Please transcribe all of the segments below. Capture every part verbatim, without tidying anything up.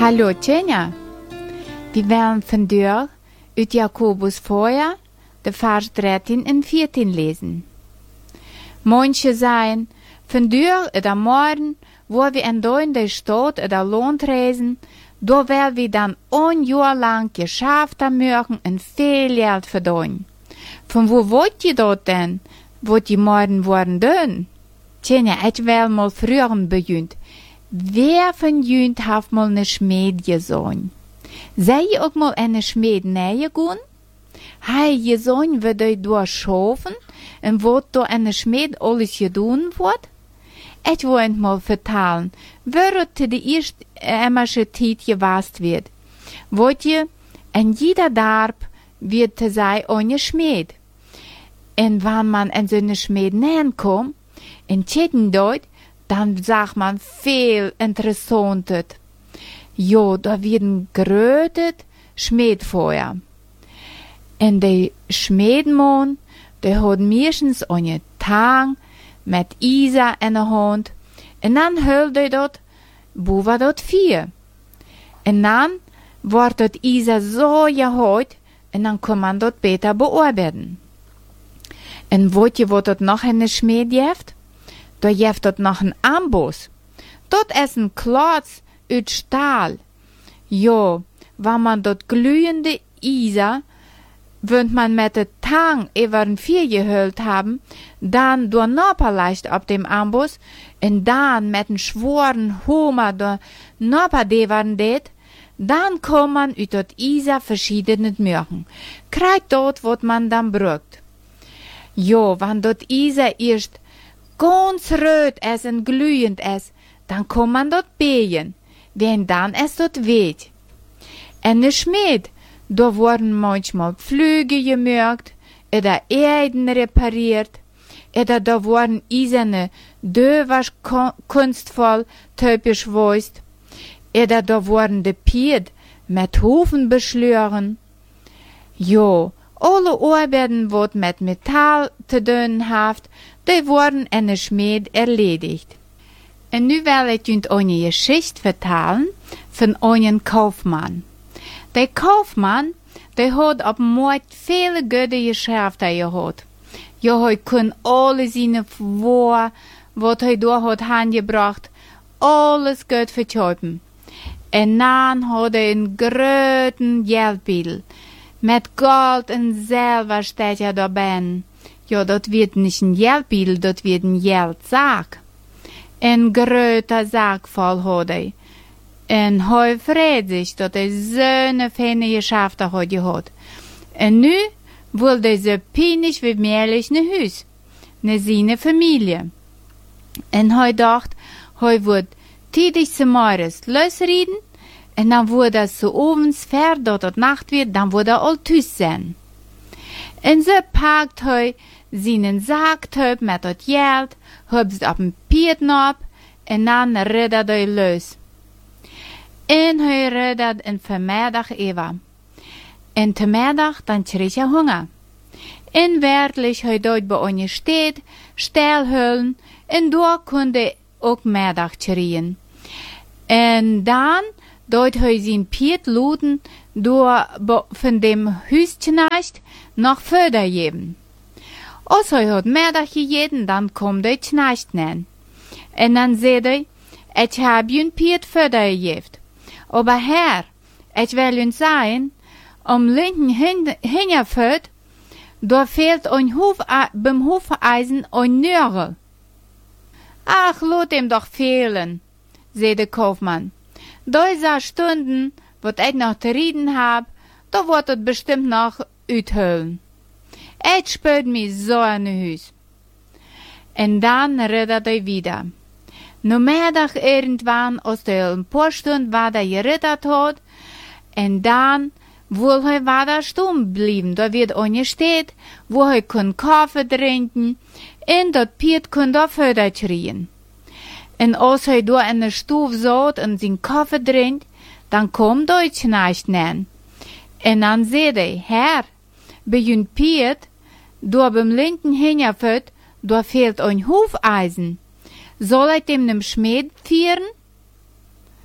Hallo Tjenja, wir werden von dir uit Jakobus vorher, de Vers dreizehn en veertien lesen. Manche sagen, von dir oder morgen, wo wir in der Stadt oder Land reisen, da werden wir dann ein Jahr lang geschafft haben und viel Geld verdienen. Von wo wollt ihr dort denn, wo die morgen worden tun? Tjenja, ich will mal früher beginnt. Wer von jünt hat mal ne Schmied gesehen? Sei ihr auch mal eine Schmied näher gehen? Hei gesehen, wird euch durchschaffen und wird da eine Schmied alles getan wird? Ich wollte mal vertellen, während die erste ämmersche Zeit gewast wird. Wollt ihr, in jeder Darb wird sei eine Schmied. Und wenn man in so eine Schmied nähen kommt, in Tschechien dort, dann sagt man viel Interessantes. Jo, da werden gerötet Schmiedfeuer. Und der Schmiedmann, der hat meistens eine Tang mit Isa in der Hand. Und dann hält er dort, wo war dort vier. Und dann wird dort Isa so geholt, und dann kann man dort besser bearbeiten. Und wollt ihr, wo dort noch eine Schmied gibt? Da gibt dort noch ein Amboss. Dort ist ein Klotz aus Stahl. Jo, wenn man dort glühende Isa, wenn man mit der Tang über den Vier gehüllt haben, dann durch Nopperleicht auf dem Amboss und dann mit dem schworen Homer durch Nopperdevern det, dann kann man aus dort Isa verschiedene Mürchen. Kriegt dort, was man dann braucht. Jo, wenn dort Isa erst ganz rot ist und glühend ist, dann kann man dort beten, wenn dann es dort weht. Und der Schmied, da wurden manchmal Flüge gemürkt, oder Erden repariert, oder da wurden eiserne Döwasch kunstvoll typisch weist, oder da wurden de Pied mit Hufen beschlüren. Jo, alle Arbeiten, wat mit Metall zu tun haft, die wurden in der Schmied erledigt. Und nu will ich euch eine Geschichte vertellen von einem Kaufmann. Der Kaufmann, der hat auf dem Markt viele gute Geschäfte gehabt. Ja, er kann alle seine Waren, was er da hat angebracht, alles gut verkaufen. Und dann hat er einen großen Geldbeutel. Mit Gold und Silber steht er dabei. Ja, das wird nicht ein Geldbeutel, das wird ein Geldsack. Ein großer Sack voll hat er. Und er freut sich, dass er so eine feine Geschäfte hat gehabt. Und nu will er so peinlich wie möglich ein Haus, eine seine Familie. Und er dachte, er wird tätig zum Morgens losreden, und dann wurde er so abends fertig, dass es Nacht wird, dann wurde er all tüß sein. Und so packt er seinen Sack mit das Geld, hobt es auf den Pieten ab, und dann redet er los. Und er redet in Vermiddag über. Und zum Mittag dann kriegt er Hunger. Und wirklich er dort bei uns steht, stillhüllen, und dort konnte er auch Mittag kriegen. Und dann dort er sein Piet luden, durch von dem Hüstchen noch Förder geben. Als er hat Mittag gegeben, dann kommt er Knecht nennen. Und dann sagt er, ich habe ein Piet Förder gegeben. Aber Herr, ich will uns sagen, am linken Hinterfuß, da fehlt ein Huf, beim Hufeisen ein Nörgel. Ach, lot ihm doch fehlen, sagt der Kaufmann. Diese Stunden, wat ich noch zu reden hab, da wird es bestimmt noch uithüllen. Ich spürt mich so an Hus. Und dann redet er wieder. No Mittag irgendwann, aus der ein paar Stunden war er gerettet hat, und dann, wo er weiter stumm blieben, da wird eine steht, wo er kann Kaffee trinken, und dort Piet kann da Förder kriegen. Und als er da in der Stube saß und seinen Kaffee trinkt, dann kommt er Knecht nennen. Und dann sagt er, Herr, bei ein Piet, da beim linken Hinterfuß, da fehlt ein Hufeisen. Soll ich dem nem Schmied führen?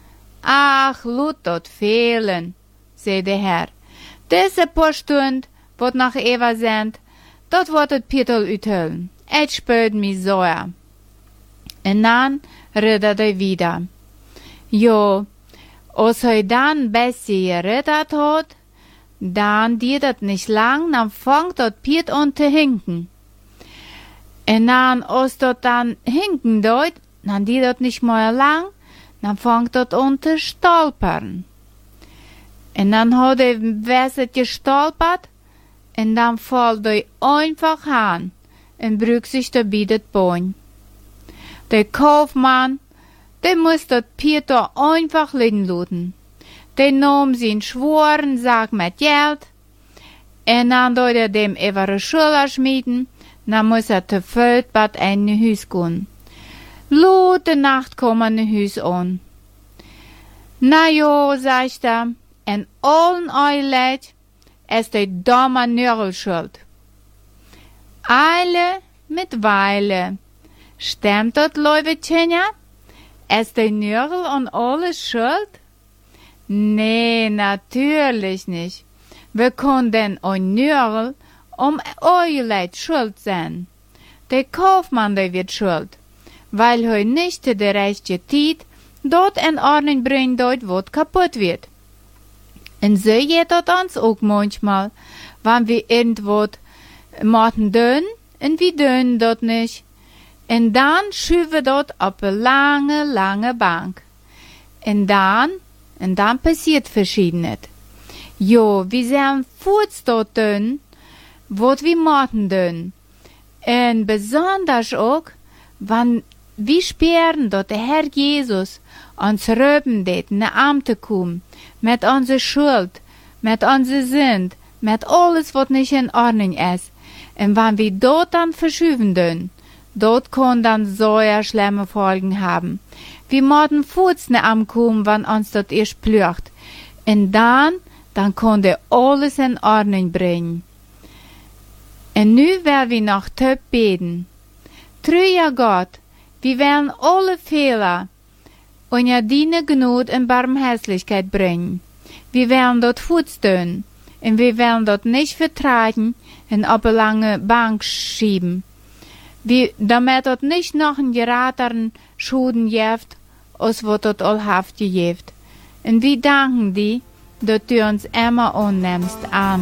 Ach, lut dort fehlen, zei de Herr. Diese paar Stunden, wat nach Eva sind, dort wird het Pietel uithullen. Et spürt mi soja. En dan redet hij wieder. Jo, als hij dan bessie geredet hat, dann diert het nicht lang, dann fangt dat Piet an te hinken. En dan, als dat dan hinken doet, dan diert dat nicht mehr lang, dann fangt dat an te stolpern. En dan hat hij wesset gestolpert, en dan valt hij einfach aan, en brück sich dabei dat Bein. Der Kaufmann, der muss dat Pieter einfach liegen lassen. Der nahm seinen schweren Sack mit Geld, en dann doet er dem evere Schüler schmieden, dann muss er te veld bad in de huis gaan. Lood de Nacht kom an de huis an. Na jo, sagt er, en allen eilet ist der Dame Nörgel schuld. Eile mit Weile. Stimmt dat, Leuwetjenja? Ist der Nörgel an alles schuld? Nee, natürlich nicht. Wir können denn ein Nörgel um euer schuld sein. Der Kaufmann, der wird schuld, weil er nicht der rechte Tijd dort in Ordnung bringt, dort wat kaputt wird. Und so geht das uns auch manchmal, wenn wir irgendwas machen dünn, und wir dünn dort nicht. Und dann schüben wir dort auf eine lange, lange Bank. Und dann, und dann passiert Verschiedenes. Jo, wir sind Fuß dort dünn, wat wir machen dünn. Und besonders auch, wenn wir spüren, dass der Herr Jesus uns rüben det, in die Amte kommt, mit unserer Schuld, mit unserer Sünd, mit alles, was nicht in Ordnung ist. Und wenn wir dort dann verschieben dünn, dort kann dann so schlimme Folgen haben. Wir müssen Fuß nicht ankommen, wenn uns dort erst blüht. Und dann, dann kann der alles in Ordnung bringen. Und nu werden wir noch töp beten. Treuer Gott, wir werden alle Fehler und ja deine Gnade und Barmherzigkeit bringen. Wir werden dort Fuß tun und wir werden dort nicht vertragen und auf eine lange Bank schieben. Wir, damit dort nicht noch einen gerateren Schuden jeft, als was dort allhaft jeft. Und wir danken dir, dass du uns immer annimmst. Amen.